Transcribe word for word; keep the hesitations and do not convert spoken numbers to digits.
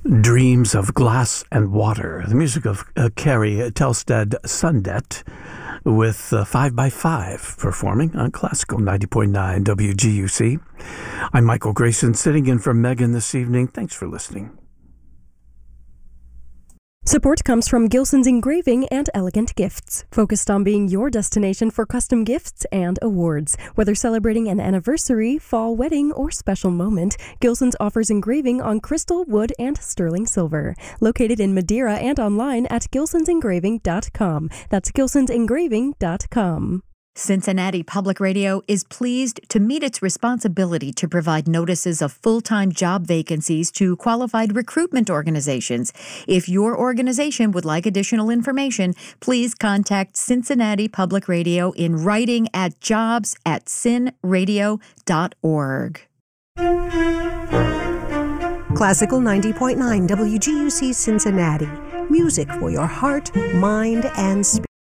Dreams of Glass and Water, the music of uh, Carrie Telsted Sundet with uh, five by five performing on Classical ninety point nine W G U C. I'm Michael Grayson, sitting in for Megan this evening. Thanks for listening. Support comes from Gilson's Engraving and Elegant Gifts, focused on being your destination for custom gifts and awards. Whether celebrating an anniversary, fall wedding, or special moment, Gilson's offers engraving on crystal, wood, and sterling silver. Located in Madeira and online at gilsons engraving dot com. That's gilsons engraving dot com. Cincinnati Public Radio is pleased to meet its responsibility to provide notices of full-time job vacancies to qualified recruitment organizations. If your organization would like additional information, please contact Cincinnati Public Radio in writing at jobs at cin radio dot org. Classical ninety point nine W G U C Cincinnati. Music for your heart, mind, and spirit.